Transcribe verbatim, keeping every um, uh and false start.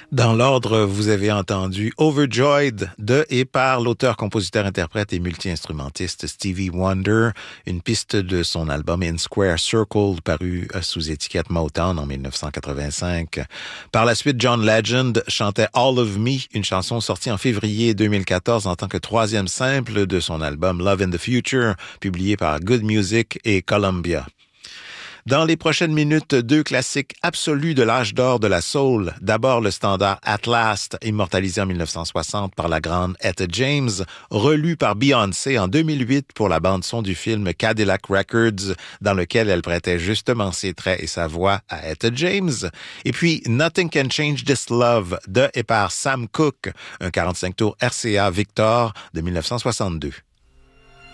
Dans l'ordre, vous avez entendu Overjoyed de et par l'auteur, compositeur, interprète et multi-instrumentiste Stevie Wonder, une piste de son album In Square Circle, paru sous étiquette Motown en dix-neuf cent quatre-vingt-cinq. Par la suite, John Legend chantait All of Me, une chanson sortie en février deux mille quatorze en tant que troisième simple de son album Love in the Future, publié par Good Music et Columbia. Dans les prochaines minutes, deux classiques absolus de l'âge d'or de la soul. D'abord, le standard At Last, immortalisé en dix-neuf cent soixante par la grande Etta James, relu par Beyoncé en deux mille huit pour la bande-son du film Cadillac Records, dans lequel elle prêtait justement ses traits et sa voix à Etta James. Et puis, Nothing Can Change This Love, de et par Sam Cooke, un quarante-cinq tours R C A Victor de dix-neuf cent soixante-deux.